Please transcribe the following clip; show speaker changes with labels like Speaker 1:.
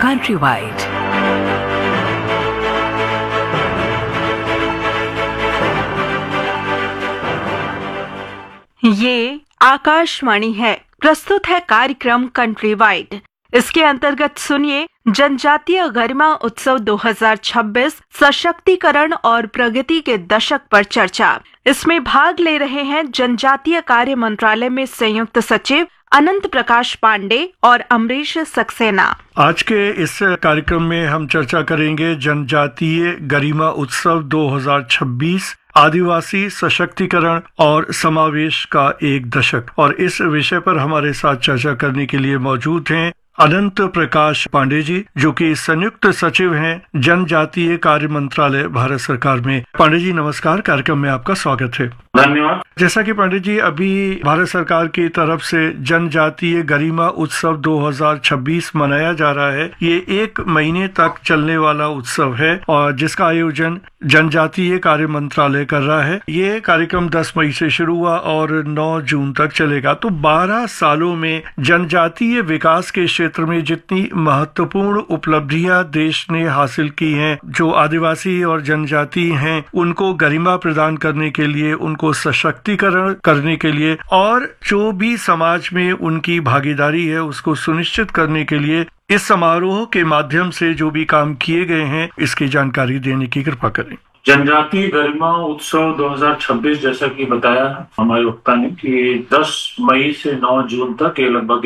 Speaker 1: Countrywide। ये आकाशवाणी है। प्रस्तुत है कार्यक्रम कंट्री वाइड। इसके अंतर्गत सुनिए जनजातीय गरिमा उत्सव 2026 सशक्तिकरण और प्रगति के दशक पर चर्चा। इसमें भाग ले रहे हैं जनजातीय कार्य मंत्रालय में संयुक्त सचिव अनंत प्रकाश पांडे और अमरीश सक्सेना।
Speaker 2: आज के इस कार्यक्रम में हम चर्चा करेंगे जनजातीय गरिमा उत्सव 2026 आदिवासी सशक्तिकरण और समावेश का एक दशक। और इस विषय पर हमारे साथ चर्चा करने के लिए मौजूद हैं अनंत प्रकाश पांडे जी, जो कि संयुक्त सचिव हैं जनजातीय कार्य मंत्रालय भारत सरकार में। पांडे जी नमस्कार, कार्यक्रम में आपका स्वागत है।
Speaker 3: धन्यवाद।
Speaker 2: जैसा कि पांडे जी अभी भारत सरकार की तरफ से जनजातीय गरिमा उत्सव 2026 मनाया जा रहा है। ये 1 महीने तक चलने वाला उत्सव है और जिसका आयोजन जनजातीय कार्य मंत्रालय कर रहा है। ये कार्यक्रम 10 मई से शुरू हुआ और 9 जून तक चलेगा। तो 12 सालों में जनजातीय विकास के क्षेत्र में जितनी महत्वपूर्ण उपलब्धियां देश ने हासिल की हैं, जो आदिवासी और जनजाति हैं उनको गरिमा प्रदान करने के लिए, उनको सशक्तिकरण करने के लिए और जो भी समाज में उनकी भागीदारी है उसको सुनिश्चित करने के लिए इस समारोह के माध्यम से जो भी काम किए गए हैं, इसकी जानकारी देने की कृपा करें।
Speaker 3: जनजातीय गरिमा उत्सव 2026 जैसा कि बताया हमारे वक्ता ने कि 10 मई से 9 जून तक ये लगभग